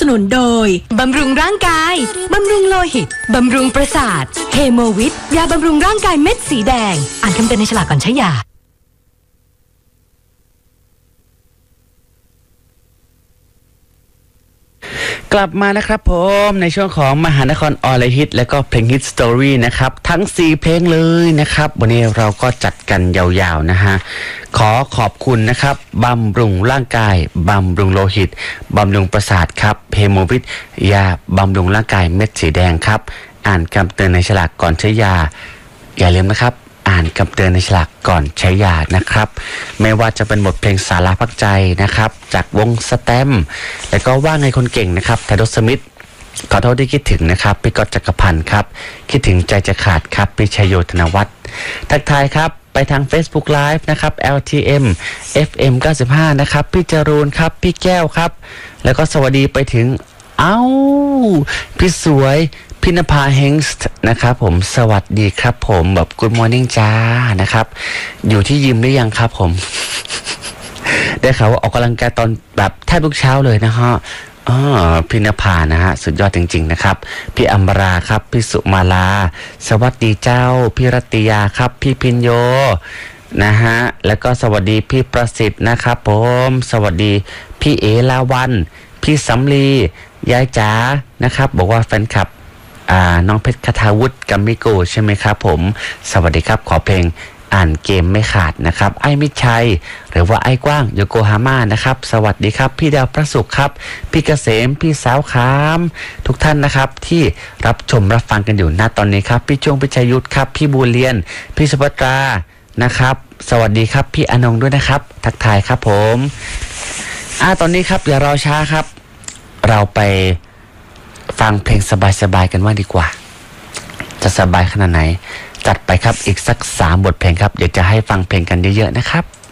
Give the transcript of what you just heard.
นุนโดยบำรุงร่างกายบำรุงโลหิตบำรุงประสาทเฮโมวิทยาบำรุงร่างกายเม็ดสีแดงอ่านคำเตือนในฉลากก่อนใช้ยากลับมานะครับผมในช่วงของมหานครออลฮิตและก็เพลงฮิตสตอรี่นะครับทั้ง4เพลงเลยนะครับวันนี้เราก็จัดกันยาวๆนะฮะขอขอบคุณนะครับบำรุงร่างกายบำรุงโลหิตบำรุงประสาทครับเฮโมวิทยาบำรุงร่างกายเม็ดสีแดงครับอ่านคำเตือนในฉลากก่อนใช้ยาอย่าลืมนะครับอ่านคำเตือนในฉลากก่อนใช้ยานะครับไม่ว่าจะเป็นบทเพลงสาระพักใจนะครับจากวงสแตมป์แล้วก็ว่าไงคนเก่งนะครับไทโดสมิธขอโทษที่คิดถึงนะครับพี่กอตจักรพันธ์ครับคิดถึงใจจะขาดครับพี่ชัยโยธนวัฒน์ทักทายครับไปทาง Facebook Live นะครับ LTM FM 95นะครับพี่จรูนครับพี่แก้วครับแล้วก็สวัสดีไปถึงพี่สวยพินภาเฮงส์นะครับผมสวัสดีครับผมแบบ Good Morning จ้านะครับอยู่ที่ยิมหรือยังครับผม ได้ข่าวว่าออกกำลังกายตอนแบบแทบทุกเช้าเลยนะฮะพินภานะฮะสุดยอดจริงๆนะครับพี่อัมราครับพี่สุมาลาสวัสดีเจ้าพี่รัตยาครับพี่พินโยนะฮะแล้วก็สวัสดีพี่ประสิทธิ์นะครับผมสวัสดีพี่เอลาวันพี่สำลียายจ๋านะครับบอกว่าแฟนคลับน้องเพชรคทาวุฒิกัมมิโกใช่ไหมครับผมสวัสดีครับขอเพลงอ่านเกมไม่ขาดนะครับไอ้มิชัยหรือว่าไอ้กว้างโยโกฮาม่านะครับสวัสดีครับพี่ดาวพระศุกร์ครับพี่เกษมพี่สาวขามทุกท่านนะครับที่รับชมรับฟังกันอยู่ณตอนนี้ครับพี่จงพิชัยยุทธครับพี่บูเลียนพี่สุภัตรานะครับสวัสดีครับพี่อนงด้วยนะครับทักทายครับผมตอนนี้ครับอย่ารอช้าครับเราไปฟังเพลงสบายๆกันว่าดีกว่าจะสบายขนาดไหนจัดไปครับอีกสัก3 บทเพลงครับอยากจะให้ฟังเพลงกันเยอะๆนะครับ